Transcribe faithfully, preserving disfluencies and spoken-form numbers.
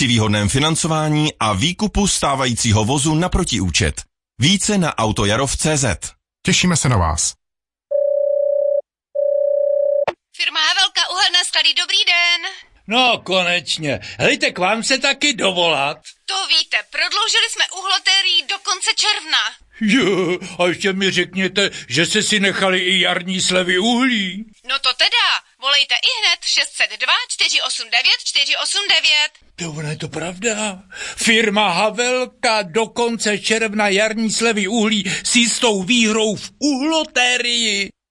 při výhodném financování a výkupu stávajícího vozu na protiúčet. Více na autojarov tečka cé zet. Těšíme se na vás. Firma Havelka, uhelné sklady, dobrý den. No, konečně. Hejte, k vám se taky dovolat. To víte, prodloužili jsme uhlotérii do konce června. Jo, a ještě mi řekněte, že se si nechali i jarní slevy uhlí. No to teda, volejte i hned šest set dva čtyři osm devět čtyři osm devět. To je to pravda. Firma Havelka do konce června jarní slevy uhlí s jistou výhrou v uhlotérii.